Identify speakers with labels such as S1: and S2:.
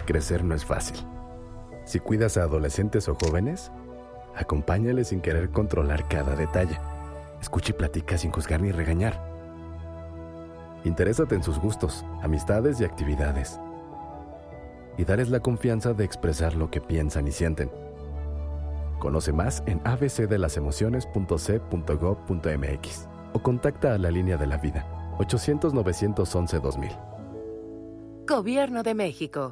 S1: Crecer no es fácil. Si cuidas a adolescentes o jóvenes, acompáñales sin querer controlar cada detalle. Escucha y platica sin juzgar ni regañar. Interésate en sus gustos, amistades y actividades. Y darles la confianza de expresar lo que piensan y sienten. Conoce más en abcdelasemociones.c.gov.mx o contacta a la línea de la vida 800-911-2000.
S2: Gobierno de México.